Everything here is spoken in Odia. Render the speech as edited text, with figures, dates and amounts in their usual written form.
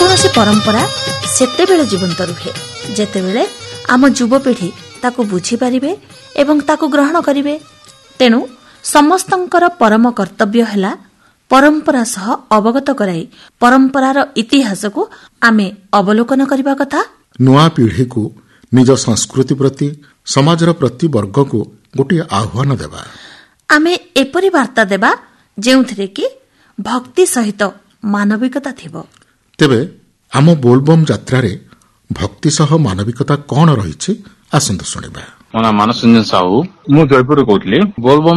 ଯେକୌଣସି ପରମ୍ପରା ସେତେବେଳେ ଜୀବନ୍ତ ରୁହେ ଯେତେବେଳେ ଆମ ଯୁବପିଢ଼ି ତାକୁ ବୁଝିପାରିବେ ଏବଂ ତାକୁ ଗ୍ରହଣ କରିବେ। ତେଣୁ ସମସ୍ତଙ୍କର ପରମ କର୍ତ୍ତବ୍ୟ ହେଲା ପରମ୍ପରା ସହ ଅବଗତ କରାଇ ପରମ୍ପରାର ଇତିହାସକୁ ଆମେ ଅବଲୋକନ କରିବା କଥା। ନୂଆ ପିଢ଼ିକୁ ନିଜ ସଂସ୍କୃତି ପ୍ରତି ସମାଜର ପ୍ରତି ବର୍ଗକୁ ଗୋଟିଏ ଆହ୍ୱାନ ଦେବା। ଆମେ ଏପରି ବାର୍ତ୍ତା ଦେବା ଯେଉଁଥିରେ କି ଭକ୍ତି ସହିତ ମାନବିକତା ଥିବ। ତେବେ ଆମ ବୋଲବମ୍ ଯାତ୍ରାରେ ଭକ୍ତି ସହ ମାନବିକତା କ'ଣ ରହିଛି ଆସନ୍ତୁ ଶୁଣିବା। ମୋ ନାଁ ମାନସ ରଞ୍ଜନ ସାହୁ, ମୁଁ ଜୟପୁରରୁ କହୁଥିଲି। ବୋଲବମ୍